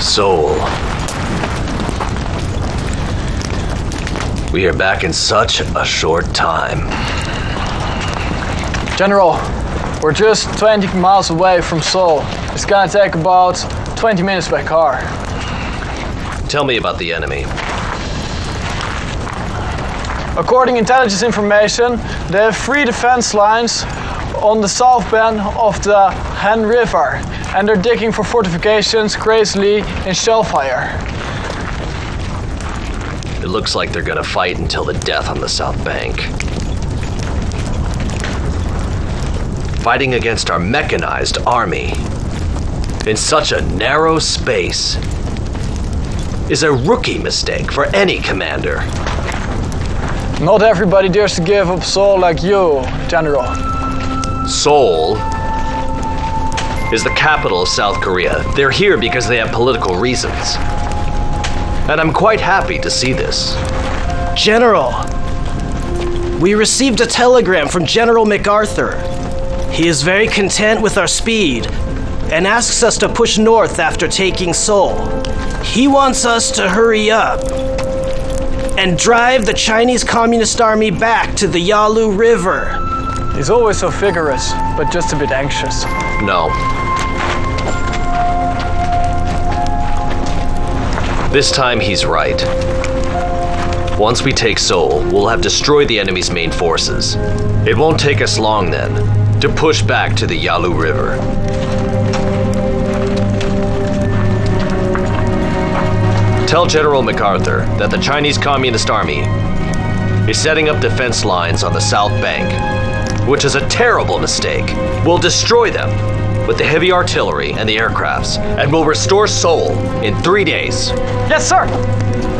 Seoul. We are back in such a short time. General, we're just 20 miles away from Seoul. It's gonna take about 20 minutes by car. Tell me about the enemy. According to intelligence information, they have 3 defense lines on the south bank of the Han River, and they're digging for fortifications crazily in shell fire. It looks like they're gonna fight until the death on the South Bank. Fighting against our mechanized army in such a narrow space is a rookie mistake for any commander. Not everybody dares to give up Seoul like you, General. Seoul is the capital of South Korea. They're here because they have political reasons. And I'm quite happy to see this. General, we received a telegram from General MacArthur. He is very content with our speed and asks us to push north after taking Seoul. He wants us to hurry up and drive the Chinese Communist Army back to the Yalu River. He's always so vigorous, but just a bit anxious. No. This time he's right. Once we take Seoul, we'll have destroyed the enemy's main forces. It won't take us long then to push back to the Yalu River. Tell General MacArthur that the Chinese Communist Army is setting up defense lines on the South Bank, which is a terrible mistake. We'll destroy them with the heavy artillery and the aircrafts, and we'll restore Seoul in 3 days. Yes, sir!